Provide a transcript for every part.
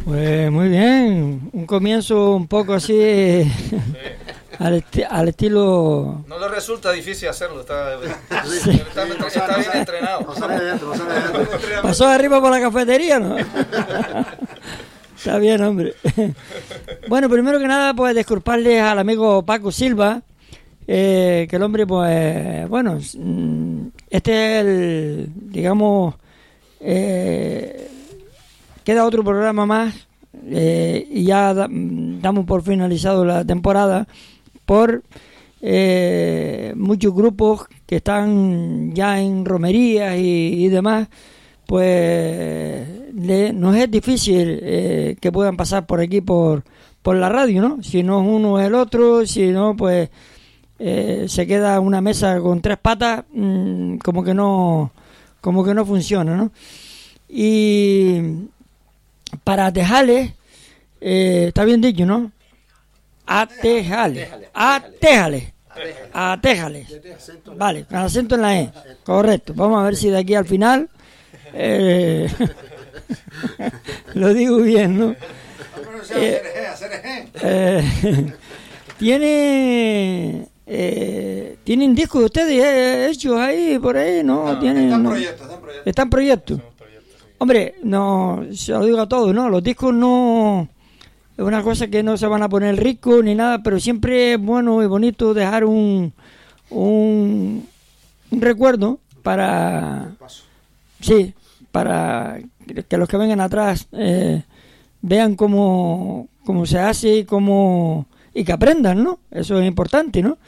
Pues muy bien, un comienzo un poco así al estilo... No le resulta difícil hacerlo, está bien entrenado. Pasó arriba por la cafetería, ¿no? Está bien, hombre. Bueno, primero que nada, pues disculparles al amigo Paco Silva, que el hombre, pues, bueno, este es el, digamos, queda otro programa más y ya damos por finalizado la temporada por muchos grupos que están ya en romerías y demás, pues nos es difícil que puedan pasar por aquí por la radio, ¿no? Si no es uno es el otro, si no, pues se queda una mesa con tres patas, como que no funciona, ¿no? Y para Tejales, está bien dicho, ¿no? A Tejales. Vale, con acento en la E. Correcto. Vamos a ver si de aquí al final lo digo bien, ¿no? Tienen discos de ustedes hechos ahí, por ahí, ¿no? Están proyectos. Hombre, no, se lo digo a todos, ¿no? Los discos no es una cosa que no se van a poner ricos ni nada, pero siempre es bueno y bonito dejar un recuerdo para que los que vengan atrás vean cómo se hace y que aprendan, ¿no? Eso es importante, ¿no?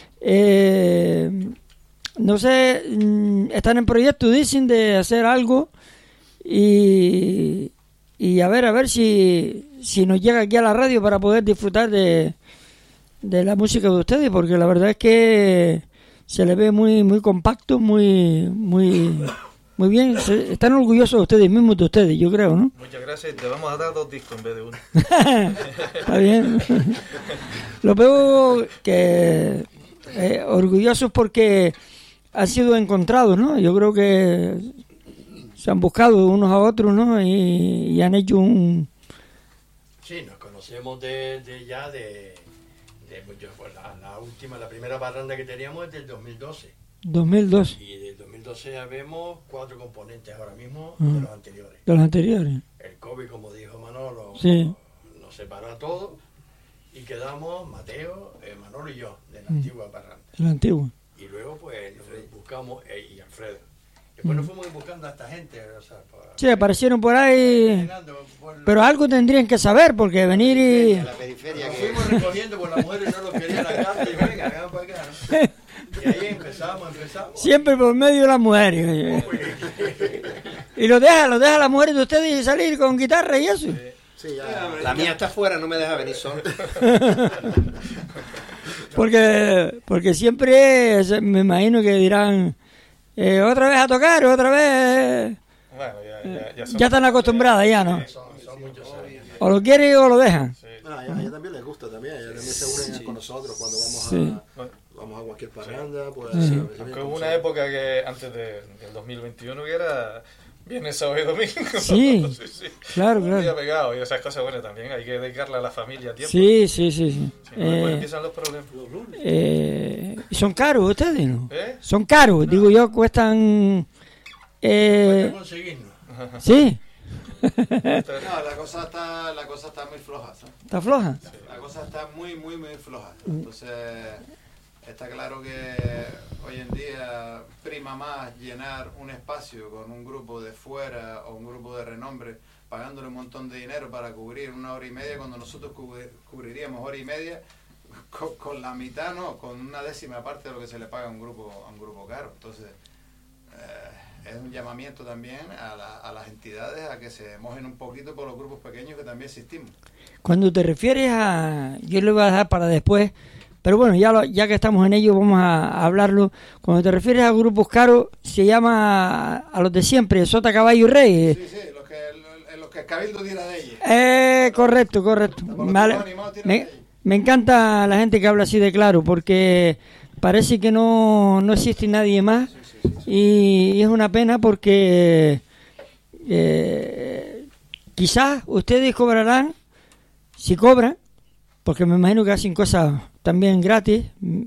No sé, están en proyecto, dicen, de hacer algo. Y a ver si nos llega aquí a la radio para poder disfrutar de la música de ustedes, porque la verdad es que se les ve muy compacto, muy bien. Están orgullosos de ustedes mismos, de ustedes, yo creo, ¿no? Muchas gracias, te vamos a dar 2 discos en vez de uno. Está bien. Lo veo que orgullosos porque han sido encontrados, ¿no? Yo creo que se han buscado unos a otros, ¿no? Y han hecho un... Sí, nos conocemos de pues la primera parranda que teníamos es del 2012. 2002. Y del 2012 ya vemos 4 componentes ahora mismo de los anteriores. De los anteriores. El COVID, como dijo Manolo, sí, nos separó a todos y quedamos Mateo, Manolo y yo, de la antigua parranda. De la antigua. Y luego pues nos buscamos, y Alfredo. Después nos fuimos buscando a esta gente, o sea, sí, aparecieron por ahí, pero algo tendrían que saber, porque venir y... La periferia nos fuimos recogiendo, porque las mujeres no los querían acá, y venga, vengan para acá, ¿no? Y ahí empezamos. Siempre por medio de las mujeres. Y lo deja las mujeres de ustedes y salir con guitarra y eso. Sí, ya. La mía está afuera, no me deja venir solo. porque siempre me imagino que dirán... otra vez a tocar, otra vez. Bueno, ya están acostumbradas, ya, ¿no? Son muchos años. O lo quieren o lo dejan. Sí. A ella también les gusta, también se unen con nosotros cuando vamos a cualquier parranda. Pues, aunque hubo una época que antes del 2021 que era viernes, sábado y domingo. Sí, claro. Un día pegado y esas cosas, bueno, también hay que dedicarle a la familia tiempo. Sí. Empiezan los problemas. ¿Y son caros ustedes, no? ¿Eh? Son caros, digo yo, cuestan... conseguirnos. Sí. No, la cosa está muy floja, ¿sabes? ¿Está floja? Sí. La cosa está muy floja. Entonces, está claro que hoy en día prima más llenar un espacio con un grupo de fuera o un grupo de renombre pagándole un montón de dinero para cubrir 1 hora y media cuando nosotros cubriríamos 1 hora y media con la mitad, no, con 1/10 parte de lo que se le paga a un grupo caro. Entonces, es un llamamiento también a las entidades a que se mojen un poquito por los grupos pequeños que también existimos. Cuando te refieres a... Yo le voy a dejar para después, pero bueno, ya que estamos en ello vamos a hablarlo. Cuando te refieres a grupos caros, se llama a los de siempre, Sota, Caballo y Rey. Sí, los que el Cabildo tira de ellos. Correcto. Me encanta la gente que habla así de claro, porque parece que no existe nadie más. Y es una pena porque quizás ustedes cobrarán, si cobran, porque me imagino que hacen cosas también gratis,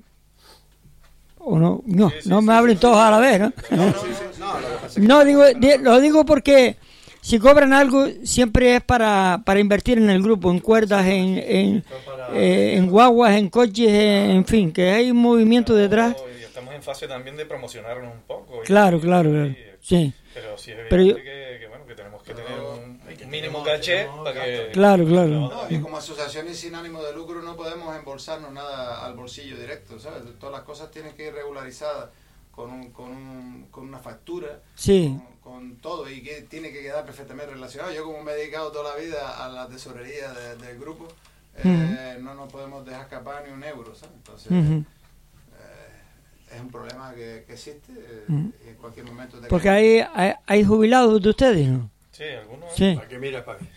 o no, no, Sí, sí, no sí, me hablen todos a la vez, ¿no? No, No, lo digo porque si cobran algo siempre es para invertir en el grupo, en cuerdas, en guaguas, en coches, en fin, que hay un movimiento detrás. Y estamos en fase también de promocionarnos un poco. Claro, sí. Pero sí es Pero evidente que, bueno, que tenemos que tener un mínimo caché para que... Claro. No, y como asociaciones sin ánimo de lucro no podemos embolsarnos nada al bolsillo directo, ¿sabes? Todas las cosas tienen que ir regularizadas con una factura, Sí. con todo, y que tiene que quedar perfectamente relacionado. Yo, como me he dedicado toda la vida a la tesorería del grupo, no nos podemos dejar escapar ni un euro, ¿sabes? Entonces, es un problema que existe y en cualquier momento... Porque hay jubilados de ustedes, ¿no? Sí, algunos... Sí. Para que mires para aquí.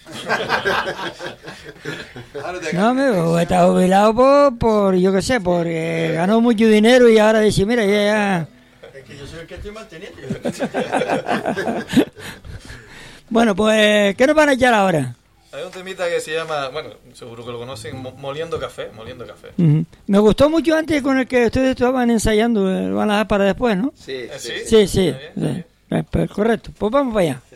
No, amigo, está jubilado por yo qué sé, porque ganó mucho dinero y ahora dice, mira, ya... Es que yo soy el que estoy manteniendo. Bueno, pues, ¿qué nos van a echar ahora? Hay un temita que se llama, bueno, seguro que lo conocen, Moliendo Café. Ujú. Me gustó mucho antes con el que ustedes estaban ensayando, lo van a dar para después, ¿no? Sí, ¿Sí? Sí. Está bien, está bien. Pues, correcto, pues vamos para allá.